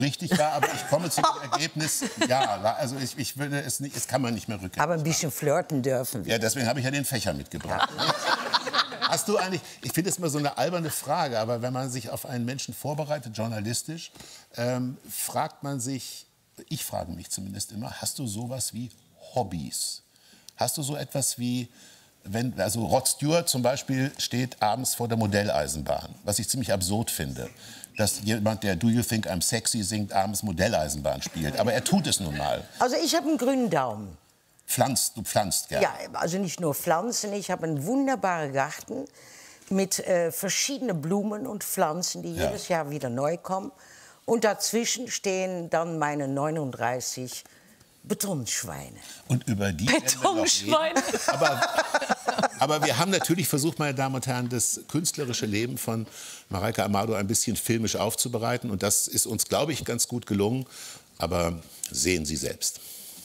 richtig war, aber ich komme zu dem Ergebnis, ja, also ich würde es nicht, es kann man nicht mehr rückgängig Aber ein bisschen flirten dürfen wir. Ja, deswegen habe ich ja den Fächer mitgebracht. Hast du eigentlich, ich finde es immer so eine alberne Frage, aber wenn man sich auf einen Menschen vorbereitet, journalistisch, fragt man sich, ich frage mich zumindest immer, hast du sowas wie Hobbys? Hast du so etwas wie, also Rod Stewart zum Beispiel steht abends vor der Modelleisenbahn, was ich ziemlich absurd finde, dass jemand, der Do You Think I'm Sexy singt, abends Modelleisenbahn spielt. Aber er tut es nun mal. Also ich habe einen grünen Daumen. Du pflanzt gerne? Ja, also nicht nur Pflanzen. Ich habe einen wunderbaren Garten mit verschiedenen Blumen und Pflanzen, die jedes Jahr wieder neu kommen. Und dazwischen stehen dann meine 39 Betonschweine. Und über die Betonschweine. Aber wir haben natürlich versucht, meine Damen und Herren, das künstlerische Leben von Mareike Amado ein bisschen filmisch aufzubereiten. Und das ist uns, glaube ich, ganz gut gelungen. Aber sehen Sie selbst.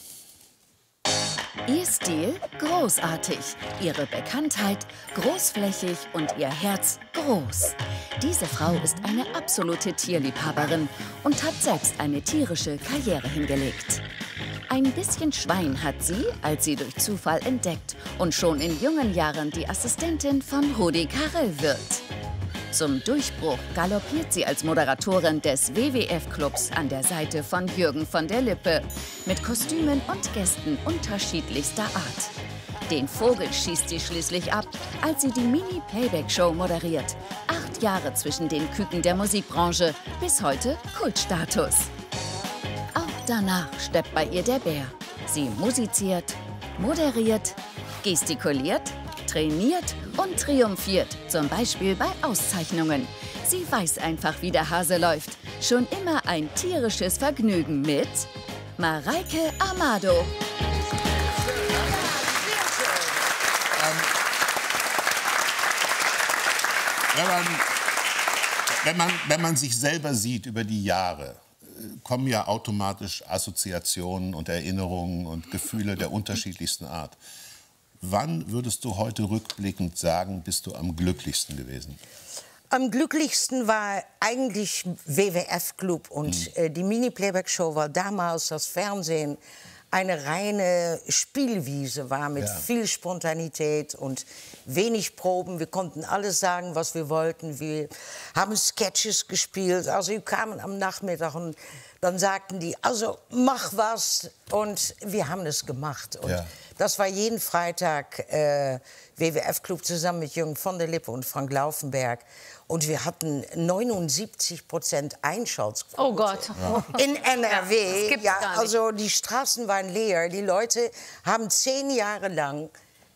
Ihr Stil großartig, ihre Bekanntheit großflächig und ihr Herz groß. Diese Frau ist eine absolute Tierliebhaberin und hat selbst eine tierische Karriere hingelegt. Ein bisschen Schwein hat sie, als sie durch Zufall entdeckt und schon in jungen Jahren die Assistentin von Rudi Carrell wird. Zum Durchbruch galoppiert sie als Moderatorin des WWF-Clubs an der Seite von Jürgen von der Lippe mit Kostümen und Gästen unterschiedlichster Art. Den Vogel schießt sie schließlich ab, als sie die Mini-Playback-Show moderiert. 8 Jahre zwischen den Küken der Musikbranche, bis heute Kultstatus. Auch danach steppt bei ihr der Bär. Sie musiziert, moderiert, gestikuliert, trainiert und triumphiert, zum Beispiel bei Auszeichnungen. Sie weiß einfach, wie der Hase läuft. Schon immer ein tierisches Vergnügen mit Mareike Amado. Wenn man sich selber sieht über die Jahre, kommen ja automatisch Assoziationen und Erinnerungen und Gefühle der unterschiedlichsten Art. Wann würdest du heute rückblickend sagen, bist du am glücklichsten gewesen? Am glücklichsten war eigentlich WWF-Club und die Mini-Playback-Show, weil damals das Fernsehen eine reine Spielwiese war mit viel Spontanität und wenig Proben. Wir konnten alles sagen, was wir wollten. Wir haben Sketches gespielt. Also wir kamen am Nachmittag und dann sagten die, also mach was. Und wir haben es gemacht. Und das war jeden Freitag WWF-Club zusammen mit Jürgen von der Lippe und Frank Laufenberg. Und wir hatten 79% Einschaltquote. Oh Gott. In NRW. Das gibt's gar nicht. Also die Straßen waren leer. Die Leute haben 10 Jahre lang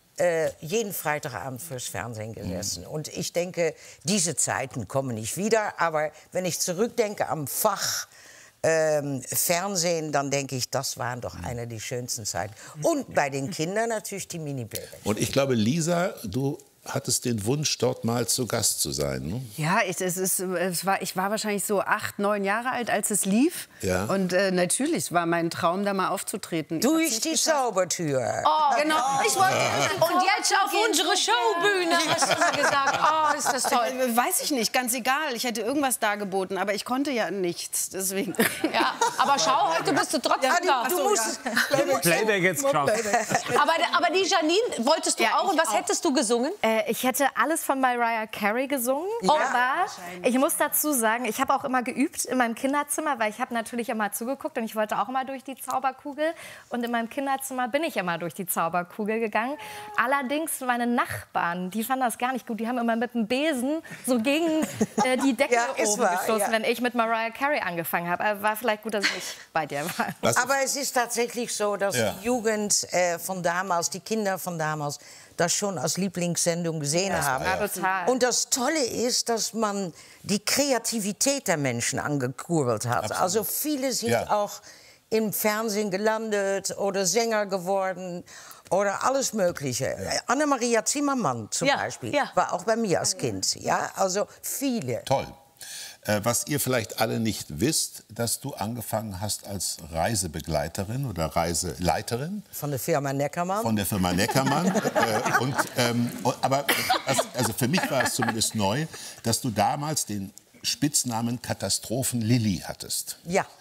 jeden Freitagabend fürs Fernsehen gesessen. Und ich denke, diese Zeiten kommen nicht wieder. Aber wenn ich zurückdenke am Fach Fernsehen, dann denke ich, das waren doch eine der schönsten Zeiten. Und bei den Kindern natürlich die Mini-Playback. Und ich glaube, Lisa, du hattest den Wunsch, dort mal zu Gast zu sein, ne? Ja, ich war wahrscheinlich so 8, 9 Jahre alt, als es lief. Ja. Und natürlich war mein Traum, da mal aufzutreten. Durch die Zaubertür. Oh, genau. Ich wollte, und jetzt auf unsere Showbühne, hast du mir gesagt. Oh, ist das toll. Weiß ich nicht, ganz egal. Ich hätte irgendwas dargeboten, aber ich konnte ja nichts, deswegen. Ja, aber schau, heute bist du trotzdem da. Du musst Playback jetzt kommt. Aber die Janine wolltest du auch. Und was hättest du gesungen? Ich hätte alles von Mariah Carey gesungen. Ja, aber ich muss dazu sagen, ich habe auch immer geübt in meinem Kinderzimmer, weil ich habe natürlich immer zugeguckt und ich wollte auch immer durch die Zauberkugel. Und in meinem Kinderzimmer bin ich immer durch die Zauberkugel gegangen. Allerdings meine Nachbarn, die fanden das gar nicht gut. Die haben immer mit dem Besen so gegen die Decke oben gestoßen, wenn ich mit Mariah Carey angefangen habe. War vielleicht gut, dass ich nicht bei dir war. Aber es ist tatsächlich so, dass die Jugend von damals, die Kinder von damals, das schon als Lieblingssendung gesehen haben. Ja, total. Und das Tolle ist, dass man die Kreativität der Menschen angekurbelt hat. Absolut. Also viele sind auch im Fernsehen gelandet oder Sänger geworden oder alles Mögliche. Anna-Maria Zimmermann zum Beispiel war auch bei mir als Kind. Ja, also viele. Toll. Was ihr vielleicht alle nicht wisst, dass du angefangen hast als Reisebegleiterin oder Reiseleiterin. Von der Firma Neckermann. Von der Firma Neckermann. Aber also für mich war es zumindest neu, dass du damals den Spitznamen Katastrophen-Lilly hattest. Ja.